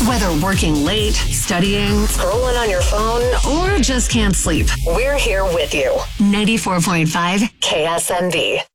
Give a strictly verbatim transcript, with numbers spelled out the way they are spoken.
Whether working late, studying, scrolling on your phone, or just can't sleep, we're here with you. ninety-four point five K S M B.